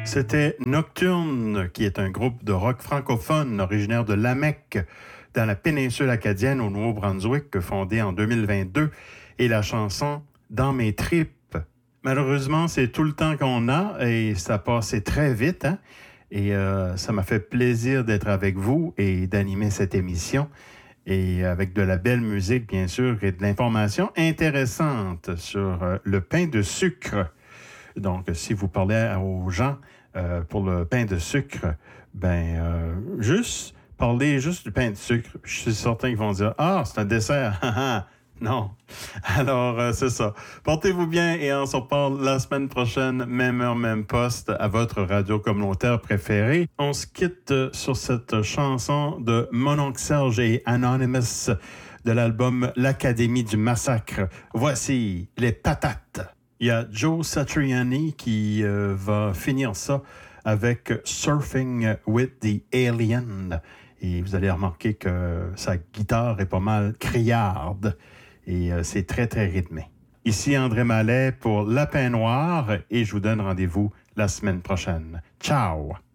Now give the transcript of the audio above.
C'était Nocturne, qui est un groupe de rock francophone originaire de Lamec, dans la péninsule acadienne au Nouveau-Brunswick, fondé en 2022, et la chanson « Dans mes tripes ». Malheureusement, c'est tout le temps qu'on a et ça passait très vite, hein? Et ça m'a fait plaisir d'être avec vous et d'animer cette émission. Et avec de la belle musique, bien sûr, et de l'information intéressante sur le pain de sucre. Donc, si vous parlez aux gens pour le pain de sucre, parlez juste du pain de sucre. Je suis certain qu'ils vont dire « Ah, c'est un dessert! » Non. Alors, c'est ça. Portez-vous bien et on se reparle la semaine prochaine, même heure, même poste, à votre radio communautaire préférée. On se quitte sur cette chanson de Mon oncle Serge et Anonymous de l'album L'Académie du Massacre. Voici les patates. Il y a Joe Satriani qui va finir ça avec Surfing with the Alien. Et vous allez remarquer que sa guitare est pas mal criarde. Et c'est très, très rythmé. Ici André Mallet pour Lapin Noir et je vous donne rendez-vous la semaine prochaine. Ciao!